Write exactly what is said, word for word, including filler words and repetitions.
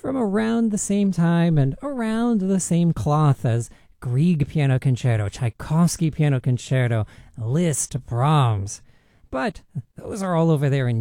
from around the same time and around the same cloth as Grieg Piano Concerto, Tchaikovsky Piano Concerto, Liszt, Brahms. But those are all over there in